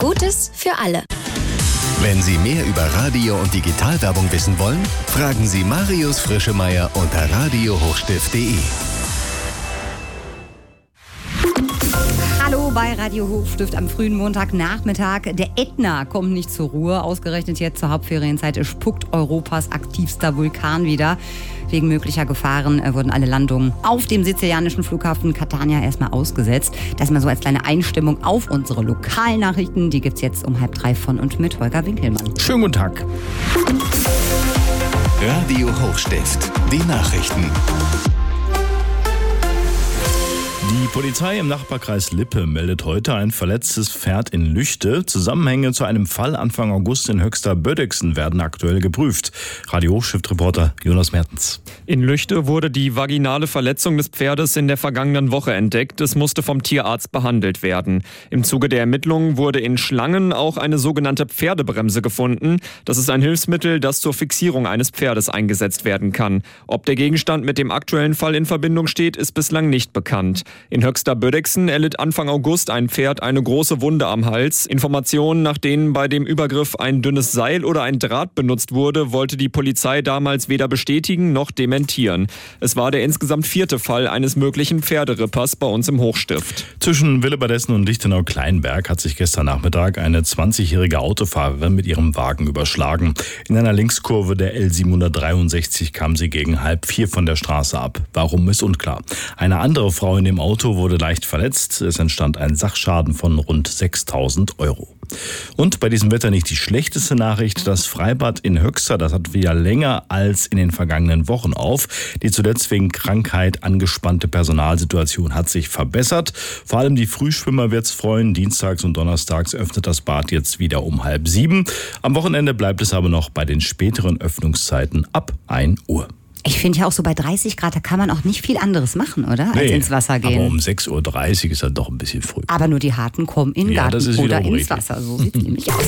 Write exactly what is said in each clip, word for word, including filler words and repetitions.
Gutes für alle. Wenn Sie mehr über Radio- und Digitalwerbung wissen wollen, fragen Sie Marius Frischemeier unter radio hochstift punkt de. Hallo bei Radio Hochstift am frühen Montagnachmittag. Der Ätna kommt nicht zur Ruhe. Ausgerechnet jetzt zur Hauptferienzeit spuckt Europas aktivster Vulkan wieder. Wegen möglicher Gefahren wurden alle Landungen auf dem sizilianischen Flughafen Catania erstmal ausgesetzt. Das mal so als kleine Einstimmung auf unsere Lokalnachrichten. Die gibt's jetzt um halb drei von und mit Holger Winkelmann. Schönen guten Tag. Radio Hochstift, die Nachrichten. Die Polizei im Nachbarkreis Lippe meldet heute ein verletztes Pferd in Lüchte. Zusammenhänge zu einem Fall Anfang August in Höxter-Bödixen werden aktuell geprüft. Radio Hochstift-Reporter Jonas Mertens. In Lüchte wurde die vaginale Verletzung des Pferdes in der vergangenen Woche entdeckt. Es musste vom Tierarzt behandelt werden. Im Zuge der Ermittlungen wurde in Schlangen auch eine sogenannte Pferdebremse gefunden. Das ist ein Hilfsmittel, das zur Fixierung eines Pferdes eingesetzt werden kann. Ob der Gegenstand mit dem aktuellen Fall in Verbindung steht, ist bislang nicht bekannt. In Höxter-Bödixen erlitt Anfang August ein Pferd eine große Wunde am Hals. Informationen, nach denen bei dem Übergriff ein dünnes Seil oder ein Draht benutzt wurde, wollte die Polizei damals weder bestätigen noch dementieren. Es war der insgesamt vierte Fall eines möglichen Pferderippers bei uns im Hochstift. Zwischen Willebadessen und Lichtenau-Kleinberg hat sich gestern Nachmittag eine zwanzigjährige Autofahrerin mit ihrem Wagen überschlagen. In einer Linkskurve der L siebenhundertdreiundsechzig kam sie gegen halb vier von der Straße ab. Warum, ist unklar. Eine andere Frau in dem Auto wurde leicht verletzt. Es entstand ein Sachschaden von rund sechstausend Euro. Und bei diesem Wetter nicht die schlechteste Nachricht. Das Freibad in Höxter, das hat wieder länger als in den vergangenen Wochen auf. Die zuletzt wegen Krankheit angespannte Personalsituation hat sich verbessert. Vor allem die Frühschwimmer wird's freuen. Dienstags und donnerstags öffnet das Bad jetzt wieder um halb sieben. Am Wochenende bleibt es aber noch bei den späteren Öffnungszeiten ab ein Uhr. Ich finde ja auch so bei dreißig Grad, da kann man auch nicht viel anderes machen, oder? Als nee, ins Wasser gehen. Aber um sechs Uhr dreißig ist dann doch ein bisschen früh. Aber nur die Harten kommen in den Ja, Garten das ist oder wiederum ins richtig. Wasser. So sieht es nämlich aus.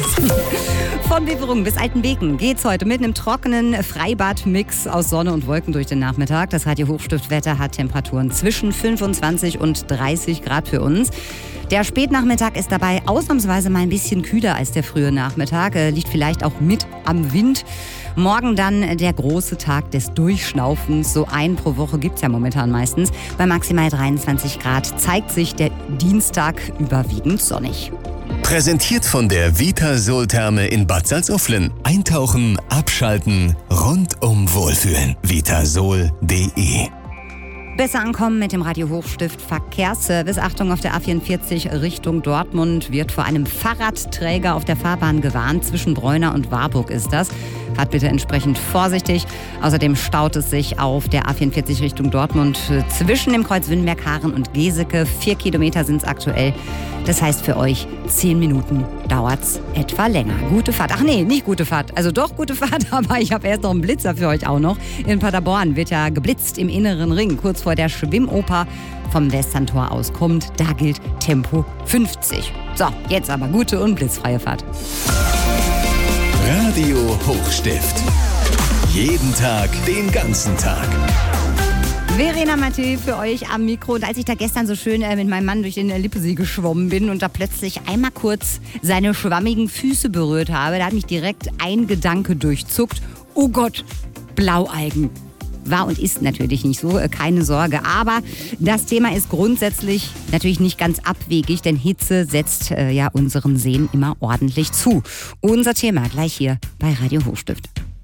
Von Beverungen bis Altenbeken geht's heute mit einem trockenen Freibad-Mix aus Sonne und Wolken durch den Nachmittag. Das Radio Hochstift-Wetter hat Temperaturen zwischen fünfundzwanzig und dreißig Grad für uns. Der Spätnachmittag ist dabei ausnahmsweise mal ein bisschen kühler als der frühe Nachmittag. Äh, liegt vielleicht auch mit am Wind. Morgen dann der große Tag des Durchschnaufens. So einen pro Woche gibt's ja momentan meistens. Bei maximal dreiundzwanzig Grad zeigt sich der Dienstag überwiegend sonnig. Präsentiert von der Vitasol-Therme in Bad Salzuflen. Eintauchen, abschalten, rundum wohlfühlen. vitasol punkt de. Besser ankommen mit dem Radio Hochstift Verkehrsservice. Achtung, auf der A vierundvierzig Richtung Dortmund wird vor einem Fahrradträger auf der Fahrbahn gewarnt. Zwischen Bräuna und Warburg ist das. Fahrt bitte entsprechend vorsichtig. Außerdem staut es sich auf der A vierundvierzig Richtung Dortmund zwischen dem Kreuz Wünnberg-Haaren und Geseke. Vier Kilometer sind es aktuell. Das heißt für euch, zehn Minuten dauert's etwa länger. Gute Fahrt. Ach nee, nicht gute Fahrt. Also doch gute Fahrt, aber ich habe erst noch einen Blitzer für euch auch noch. In Paderborn wird ja geblitzt im inneren Ring, kurz vor der Schwimmoper vom Westerntor aus kommt. Da gilt Tempo fünfzig. So, jetzt aber gute und blitzfreie Fahrt. Radio Hochstift. Jeden Tag, den ganzen Tag. Verena Matthä für euch am Mikro. Und als ich da gestern so schön äh, mit meinem Mann durch den äh, Lippesee geschwommen bin und da plötzlich einmal kurz seine schwammigen Füße berührt habe, da hat mich direkt ein Gedanke durchzuckt. Oh Gott, Blaualgen. War und ist natürlich nicht so, äh, keine Sorge. Aber das Thema ist grundsätzlich natürlich nicht ganz abwegig, denn Hitze setzt äh, ja unseren Seen immer ordentlich zu. Unser Thema gleich hier bei Radio Hochstift.